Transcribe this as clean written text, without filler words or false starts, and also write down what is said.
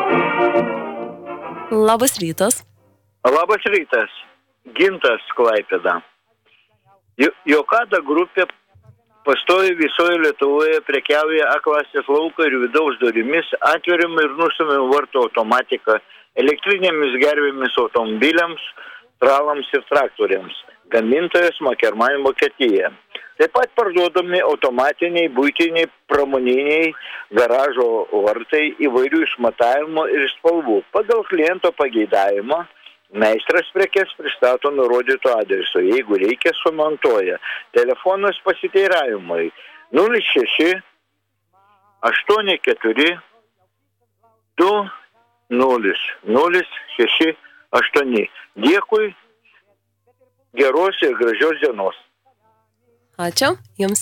Labas rytas. Labas rytas. Gintas Klaipėda. Jokada grupė pastovi visoje Lietuvoje, prekiauja A-klasės lauko ir vidaus durimis, atveriam ir nustumiam vartų automatiką, elektrinėmis gervėmis automobiliams, tralams ir traktoriams. Gamintojas Makerman Vokietija. Taip pat parduodami automatiniai, buitiniai, pramoniniai garažo vartai įvairių išmatavimo ir spalvų. Pagal kliento pageidavimą meistras prekes pristato nurodyto adresu. Jeigu reikia, sumontuoja. Telefonas pasiteiravimui 06 84 20 068. Dėkui, geros ir gražios dienos. Ačiū. Jums